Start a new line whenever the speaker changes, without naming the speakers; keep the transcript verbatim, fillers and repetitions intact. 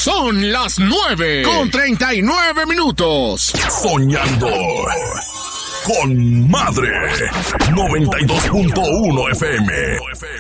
Son las nueve con treinta y nueve minutos.
Soñando con Madre. noventa y dos punto uno F M.